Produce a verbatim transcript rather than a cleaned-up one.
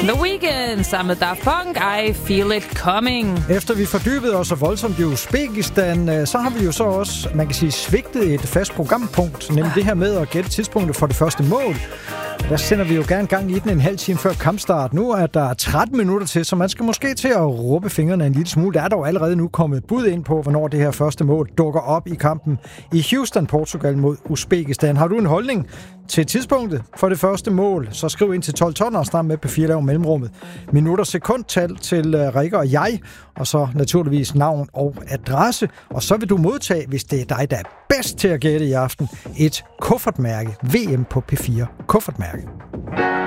The Weeknd sammen med Daft Punk, I Feel It Coming. Efter vi fordybede os så voldsomt i Uzbekistan, så har vi jo så også, man kan sige, svigtet et fast programpunkt, nemlig det her med at gætte tidspunktet for det første mål. Der sender vi jo gerne gang i den en halv time før kampstart. Nu er der tretten minutter til, så man skal måske til at råbe fingrene en lille smule. Der er dog allerede nu kommet bud ind på, hvornår det her første mål dukker op i kampen i Houston, Portugal mod Uzbekistan. Har du en holdning til tidspunktet for det første mål, så skriv ind til tolv tolv og start med P fire laver mellemrummet. Minutter, sekundtal til Rikke og jeg, og så naturligvis navn og adresse. Og så vil du modtage, hvis det er dig, der er bedst til at gætte i aften, et kuffertmærke. V M på P fire kuffertmærke.